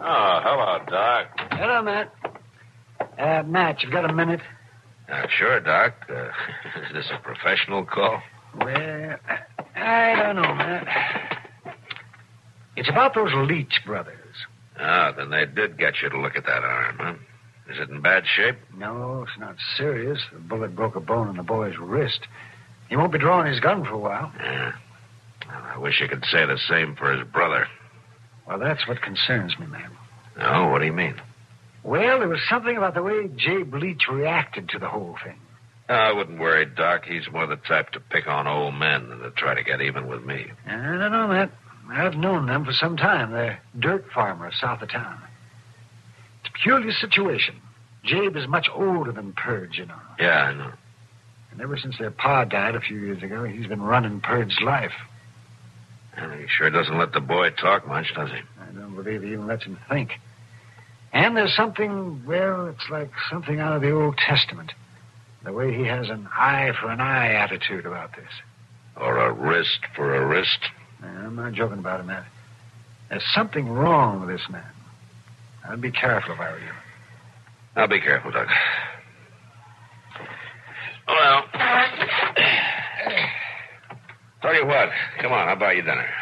Oh, hello, Doc. Hello, Matt. Matt, you've got a minute? Sure, Doc. Is this a professional call? Well, I don't know, Matt. It's about those Leach brothers. Ah, then they did get you to look at that arm, huh? Is it in bad shape? No, it's not serious. The bullet broke a bone in the boy's wrist. He won't be drawing his gun for a while. Yeah. Well, I wish you could say the same for his brother. Well, that's what concerns me, man. Oh, what do you mean? Well, there was something about the way Jabe Leach reacted to the whole thing. I wouldn't worry, Doc. He's more the type to pick on old men than to try to get even with me. I don't know, Matt. I've known them for some time. They're dirt farmers south of town. It's a peculiar situation. Jabe is much older than Purge, you know. Yeah, I know. And ever since their pa died a few years ago, he's been running Purge's life. And he sure doesn't let the boy talk much, does he? I don't believe he even lets him think. And there's something, well, it's like something out of the Old Testament. The way he has an eye for an eye attitude about this. Or a wrist for a wrist. I'm not joking about it, Matt. There's something wrong with this man. I'd be careful if I were you. I'll be careful, Doc. Well, tell you what. Come on, I'll buy you dinner.